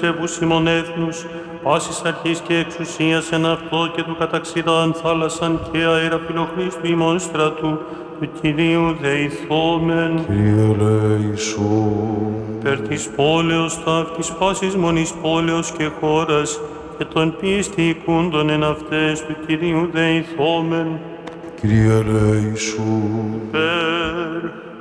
ευσεβούς ημών έθνους, πάσης αρχής και εξουσίας εν αυτό και του καταξιδάν θάλασσαν και αέρα φιλοχρίστου ημών στρατού, του Κυρίου δεηθόμεν. Κύριε ελέησον. Περ της πόλεως ταύτης πάσης μονής πόλεως και χώρας, και των πίστη οικούντων εν αυτές του Κυρίου δεηθόμεν. Κύριε ελέησον. Περ